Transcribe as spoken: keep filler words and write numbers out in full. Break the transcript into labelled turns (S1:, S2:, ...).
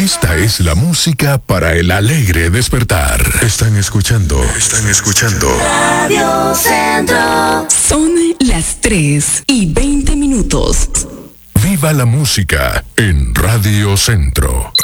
S1: Esta es la música para el alegre despertar. Están escuchando, están escuchando
S2: Radio Centro.
S3: Son las tres y veinte minutos.
S1: Viva la música en Radio Centro.